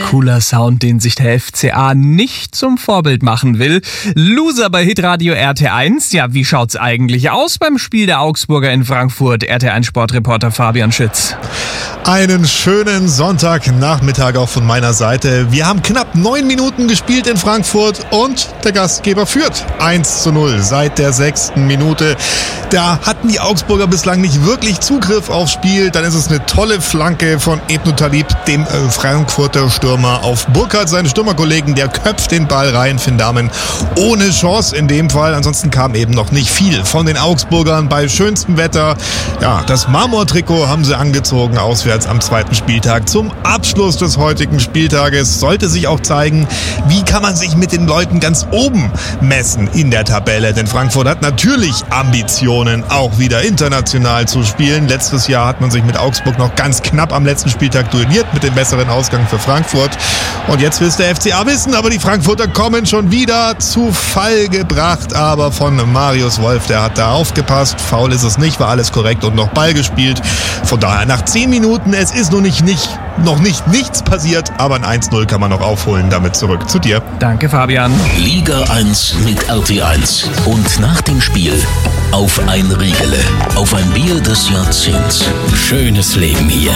Cooler Sound, den sich der FCA nicht zum Vorbild machen will. Loser bei Hitradio RT1. Ja, wie schaut's eigentlich aus beim Spiel der Augsburger in Frankfurt? RT1-Sportreporter Fabian Schütz. Einen schönen Sonntagnachmittag auch von meiner Seite. Wir haben knapp 9 Minuten gespielt in Frankfurt und der Gastgeber führt 1:0 seit der 6. Minute. Da hatten die Augsburger bislang nicht wirklich Zugriff aufs Spiel. Dann ist es eine tolle Flanke von Ebnu Talib, dem Frankfurter Stürmer, auf Burkhardt, seinen Stürmerkollegen. Der köpft den Ball rein. Finn Dahmen ohne Chance in dem Fall. Ansonsten kam eben noch nicht viel von den Augsburgern bei schönstem Wetter. Ja, das Marmortrikot haben sie angezogen, auswärts am 2. Spieltag. Zum Abschluss des heutigen Spieltages sollte sich auch zeigen, wie kann man sich mit den Leuten ganz oben messen in der Tabelle. Denn Frankfurt hat natürlich Ambitionen, auch wieder international zu spielen. Letztes Jahr hat man sich mit Augsburg noch ganz knapp am letzten Spieltag duelliert mit dem besseren Ausgang für Frankfurt. Und jetzt will es der FCA wissen, aber die Frankfurter kommen schon wieder zu Fall gebracht. Aber von Marius Wolf, der hat da aufgepasst. Foul ist es nicht, war alles korrekt und noch Ball gespielt. Von daher nach 10 Minuten, es ist noch nicht nichts passiert, aber ein 1:0 kann man noch aufholen. Damit zurück zu dir. Danke, Fabian. Liga 1 mit RT1. Und nach dem Spiel auf ein Riegele, auf ein Bier des Jahrzehnts. Schönes Leben hier.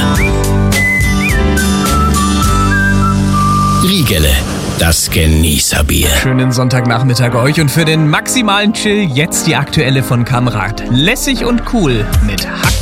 Riegele, das Genießerbier. Schönen Sonntagnachmittag euch und für den maximalen Chill jetzt die aktuelle von Kamrat. Lässig und cool mit Hack